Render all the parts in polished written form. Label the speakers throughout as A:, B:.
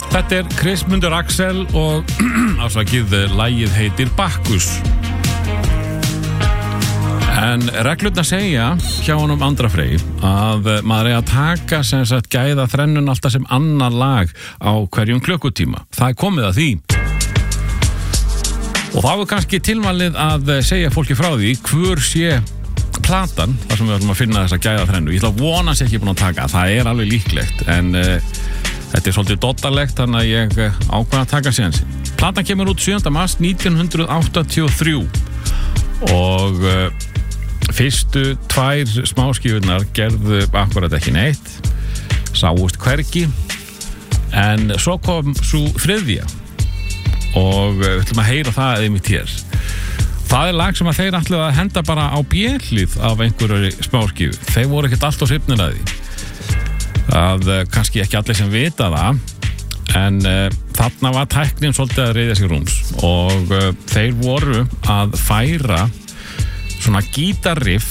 A: Þetta Chris Mundur Axel og afsakið, lagið heitir Bakkus. En reglurnar segja hjá honum Andra Frey að maður að taka sem sagt gæða þrennun alltaf sem annar lag á hverjum klukkutíma. Það komið að því. Og þá kannski tilvalið að segja fólki frá því hver sé platan þar sem við ætlum að finna þessa gæða þrennu. Ég ætla að vona að ég ekki búin að taka. Það alveg líklegt en þetta svolítið dottalegt, þannig að ég ákvað að taka sénsinn. Platan kemur út 7. mars 1983 og fyrstu 2 smáskífurnar gerðu akkurat ekki neitt, sáust hvergi, en svo kom svo 3. og við ætlum að heyra það einmitt hér. Það lag sem að þeir ætluðu að henda bara á bjellið af einhverju smáskífu. Þeir voru ekkert allt á hrifnir að því. Að kannski ekki allir sem vita það, en þarna var tæknin svolítið að reiða sig rúms og þeir voru að færa svona gítarriff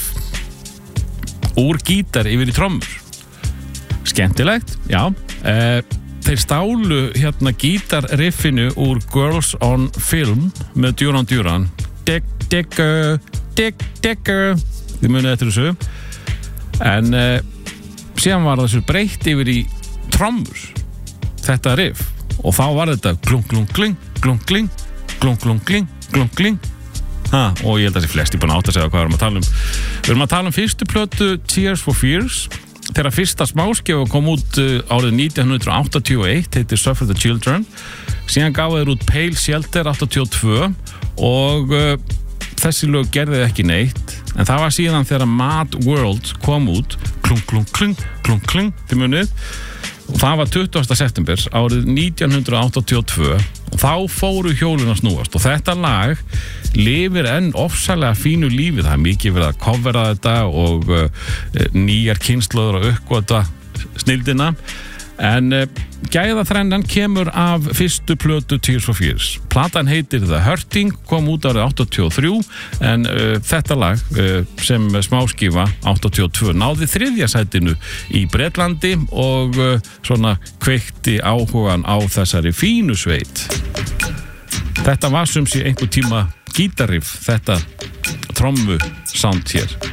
A: úr gítar yfir í trommur. Skemmtilegt, já. Þeir stálu hérna gítarriffinu úr Girls on Film með Duran Duran. Digger. Þið munið eftir þessu. En síðan var þessu breytt yfir í trommur, þetta riff, og þá var þetta glung, glung, kling, glung, kling, glung, glung, kling, glung, kling. Og ég held að þessi flesti búin að átta sig að hvað við erum að tala um. Við erum að tala um fyrstu plötu Tears for Fears, þegar fyrsta smáskífa kom út árið 1981, heitir Suffer the Children. Síðan gáðu þeir út Pale Shelter 82 og þessi lög gerði ekki neitt, en það var síðan þegar Mad World kom út, klung, klung, kling, klung, kling, þið munið, og það var 20. september árið 1982 og þá fóru hjólin að snúast og þetta lag lifir enn ofsalega fínu lífi. Það mikið verið að covera þetta og nýjar kynslóður að uppgötva snilldina. En gæðaþrennan kemur af fyrstu plötu Tears for Fears. Platan heitir The Hurting, kom út árið 83, en þetta lag sem smáskífa 82 náði 3. sætinu í Bretlandi og svona kveikti áhugan á þessari fínu sveit. Þetta var sem sé einhver tíma gítarriff, þetta trommu sound hér.